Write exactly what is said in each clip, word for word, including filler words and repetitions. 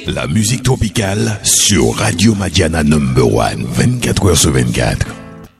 La musique tropicale sur Radio Madiana Number One, vingt-quatre heures sur vingt-quatre.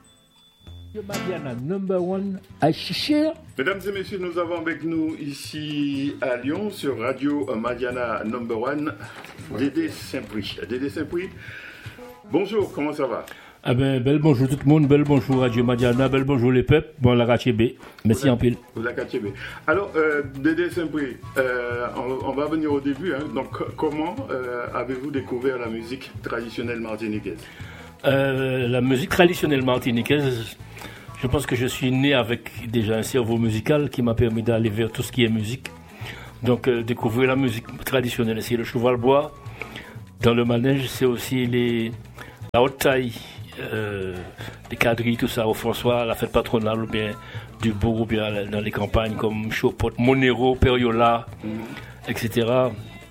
Radio Madiana Number One à Chichir. Mesdames et messieurs, nous avons avec nous ici à Lyon sur Radio Madiana Number One, Dédé Saint-Prix. Dédé Saint-Prix, bonjour, comment ça va? Ah ben, bel bonjour tout le monde, bel bonjour Radio Madiana, bel bonjour les peuples, bon la Rachébé, merci en pile. La Rachébé. Alors, euh, Dédé Saint-Prix, euh, on, on va venir au début, hein. Donc comment euh, avez-vous découvert la musique traditionnelle martiniquaise? euh, La musique traditionnelle martiniquaise, je pense que je suis né avec déjà un cerveau musical qui m'a permis d'aller vers tout ce qui est musique. Donc euh, découvrir la musique traditionnelle, c'est le cheval-bois. Dans le manège, c'est aussi les, la haute taille. Euh, des quadrilles, tout ça, au François, la fête patronale, ou bien du bourg, ou bien dans les campagnes comme Chopot, Monero, Periola, mm-hmm. et cetera.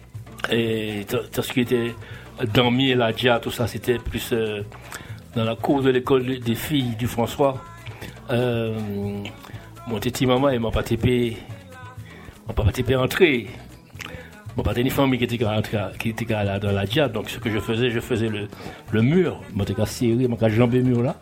Et tout ce qui était Dami et la Dia, tout ça, c'était plus euh, dans la cour de l'école des filles du François. Euh, mon petit maman, il m'a pas tapé, m'a pas tapé entrée. Bon, pas une famille qui était, qui était là dans la diade, donc ce que je faisais, je faisais le, le mur, je m'étais serré, je m'étais jambé le mur là,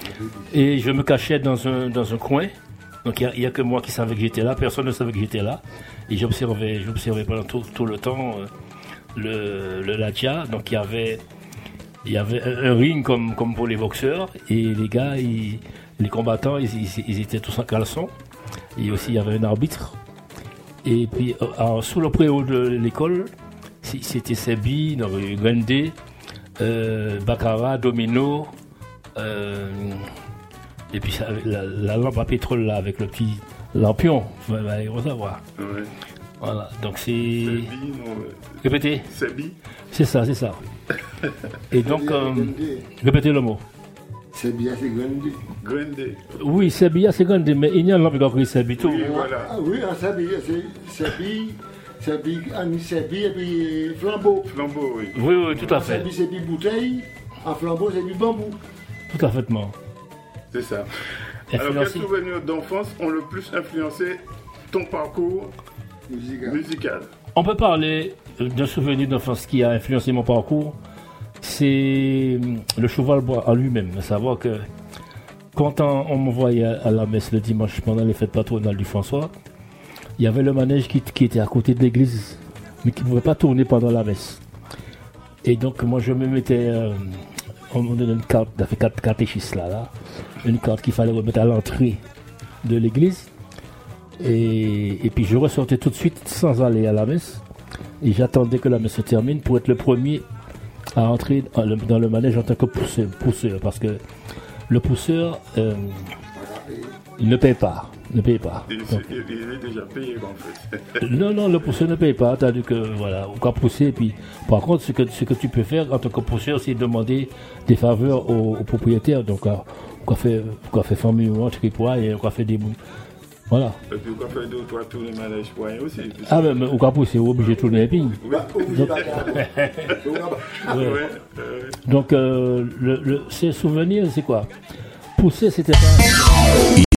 et je me cachais dans un, dans un coin, donc il n'y a, a que moi qui savais que j'étais là, personne ne savait que j'étais là, et j'observais, j'observais pendant tout, tout le temps euh, le, le la diade, donc il y avait, il y avait un, un ring comme, comme pour les boxeurs, et les gars, ils, les combattants, ils, ils, ils étaient tous en caleçon, et aussi il y avait un arbitre. Et puis, euh, sous le préau de l'école, c'était Sebi, Grande, euh, Baccarat, Domino, euh, et puis ça, la, la lampe à pétrole là, avec le petit lampion, il va savoir. Ouais. Voilà, donc c'est. Sebi, non. Répétez. Sebi. C'est ça, c'est ça. Et donc, euh, répétez le mot. Sebia, c'est Grande. Grande. Oui, Sebia, c'est Grande, mais il y a un lampe qui a pris Sebi tout. Oui, voilà. Ah oui, en Sebia, c'est Sebi, Sebi, en Sebi et puis flambeau. Flambeau, oui. Oui, oui, tout à fait. Sebi, c'est du bouteille, en flambeau, c'est du bambou. Tout à fait. C'est ça. Alors, quels souvenirs d'enfance ont le plus influencé ton parcours musical? musical? On peut parler d'un souvenir d'enfance qui a influencé mon parcours. C'est le cheval-bois en lui-même, à savoir que quand on, on m'envoyait à la messe le dimanche pendant les fêtes patronales du François, il y avait le manège qui, qui était à côté de l'église, mais qui ne pouvait pas tourner pendant la messe. Et donc moi je me mettais, euh, on me donnait une carte, il y avait quatre catéchistes là, là, une carte qu'il fallait remettre à l'entrée de l'église, et, et puis je ressortais tout de suite sans aller à la messe, et j'attendais que la messe se termine pour être le premier à entrer dans le manège en tant que pousseur, pousseur parce que le pousseur euh, il ne paye pas, ne paye pas. Il, Donc, il, il est déjà payé en fait. Non, non, le pousseur ne paye pas, t'as dit que voilà, on va pousser. Puis, par contre, ce que, ce que tu peux faire en tant que pousseur, c'est demander des faveurs aux, aux propriétaires. Donc, on va faire, on va faire famille, on tripois et on va faire des voilà. Et puis, on va faire deux ou trois tours de manège pour rien aussi. Ah, mais, mais au cas où c'est obligé de tourner les pignes. Oui, donc, ouais. Donc euh, le, le, ces souvenirs, c'est quoi? Pousser, c'était pas.